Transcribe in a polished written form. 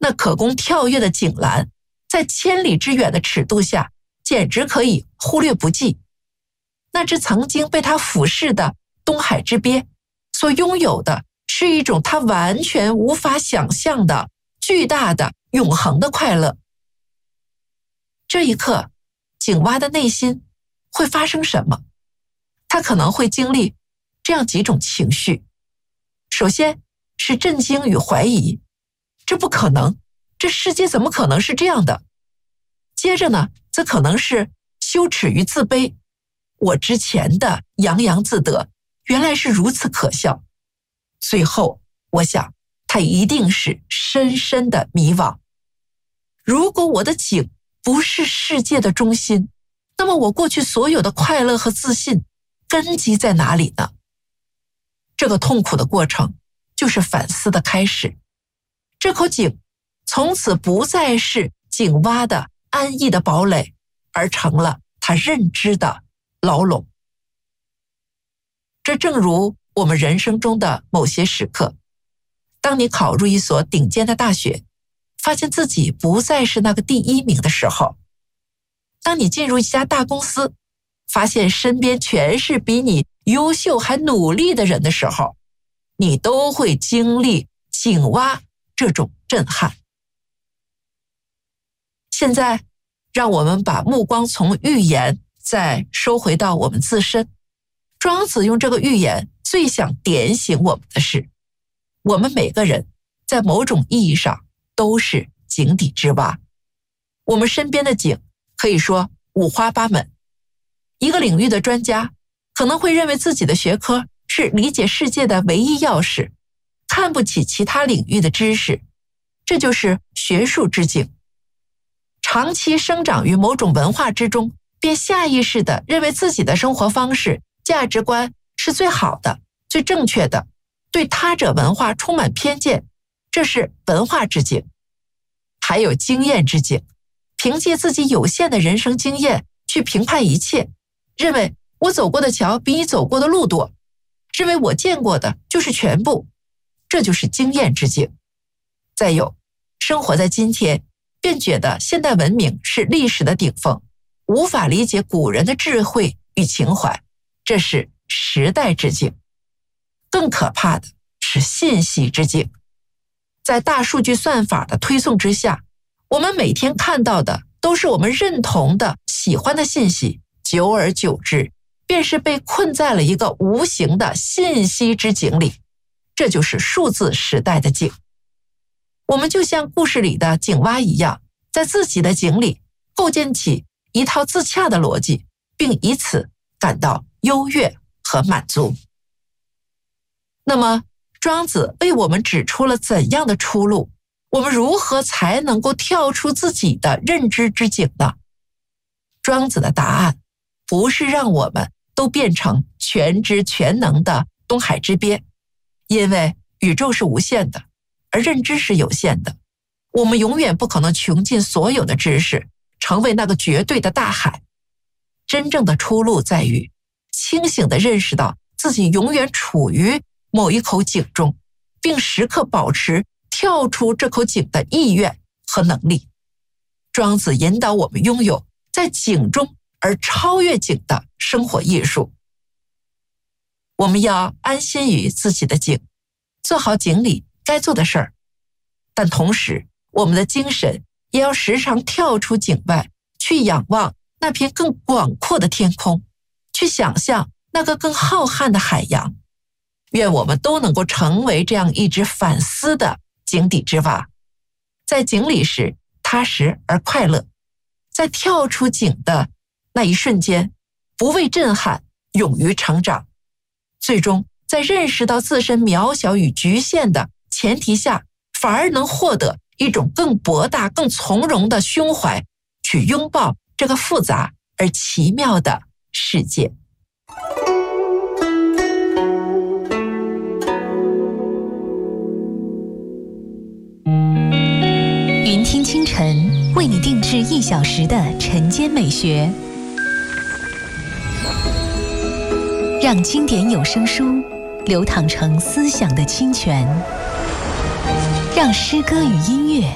那可供跳跃的井栏，在千里之远的尺度下，简直可以忽略不计。那只曾经被他俯视的东海之鳖，所拥有的是一种他完全无法想象的巨大的永恒的快乐。这一刻，井蛙的内心会发生什么？他可能会经历这样几种情绪。首先是震惊与怀疑，这不可能，这世界怎么可能是这样的？接着呢，则可能是羞耻与自卑，我之前的洋洋自得，原来是如此可笑。最后，我想他一定是深深的迷惘。如果我的井不是世界的中心，那么我过去所有的快乐和自信根基在哪里呢？这个痛苦的过程就是反思的开始。这口井从此不再是井蛙的安逸的堡垒，而成了他认知的牢笼。这正如我们人生中的某些时刻，当你考入一所顶尖的大学，发现自己不再是那个第一名的时候，当你进入一家大公司，发现身边全是比你优秀还努力的人的时候，你都会经历井蛙这种震撼。现在，让我们把目光从寓言再收回到我们自身。庄子用这个寓言最想点醒我们的是，我们每个人在某种意义上都是井底之蛙。我们身边的井可以说五花八门。一个领域的专家可能会认为自己的学科是理解世界的唯一钥匙，看不起其他领域的知识，这就是学术之井。长期生长于某种文化之中，便下意识地认为自己的生活方式、价值观是最好的、最正确的，对他者文化充满偏见，这是文化之井。还有经验之井，凭借自己有限的人生经验去评判一切，认为我走过的桥比你走过的路多，认为我见过的就是全部，这就是经验之井。再有，生活在今天，便觉得现代文明是历史的顶峰，无法理解古人的智慧与情怀，这是时代之井。更可怕的是信息之井。在大数据算法的推送之下，我们每天看到的都是我们认同的、喜欢的信息，久而久之，便是被困在了一个无形的信息之井里，这就是数字时代的井。我们就像故事里的井蛙一样，在自己的井里构建起一套自洽的逻辑，并以此感到优越和满足。那么，庄子为我们指出了怎样的出路？我们如何才能够跳出自己的认知之井呢？庄子的答案不是让我们都变成全知全能的东海之鳖，因为宇宙是无限的，而认知是有限的。我们永远不可能穷尽所有的知识，成为那个绝对的大海。真正的出路在于清醒地认识到自己永远处于某一口井中，并时刻保持跳出这口井的意愿和能力。庄子引导我们拥有在井中而超越井的生活艺术。我们要安心于自己的井，做好井里该做的事儿，但同时我们的精神也要时常跳出井外，去仰望那片更广阔的天空，去想象那个更浩瀚的海洋。愿我们都能够成为这样一只反思的井底之蛙，在井里时踏实而快乐，在跳出井的那一瞬间不畏震撼，勇于成长，最终在认识到自身渺小与局限的前提下，反而能获得一种更博大更从容的胸怀，去拥抱这个复杂而奇妙的世界。 云听清晨为你定制1小时的晨间美学，让经典有声书流淌成思想的清泉，让诗歌与音乐